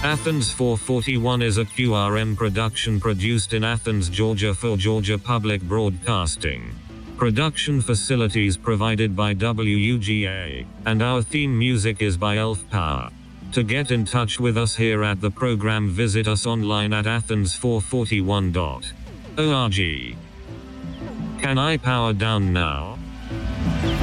Athens 441 is a QRM production produced in Athens, Georgia for Georgia Public Broadcasting. Production facilities provided by WUGA, and our theme music is by Elf Power. To get in touch with us here at the program, visit us online at athens441.org. Can I power down now?